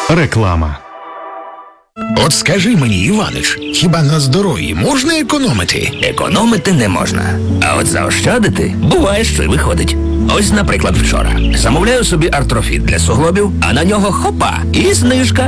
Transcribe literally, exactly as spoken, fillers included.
Реклама. От скажи мені, Іванич, хіба на здоров'ї можна економити? Економити не можна. А от заощадити буває, що й виходить. Ось, наприклад, вчора. Замовляю собі артрофіт для суглобів, а на нього хопа і знижка.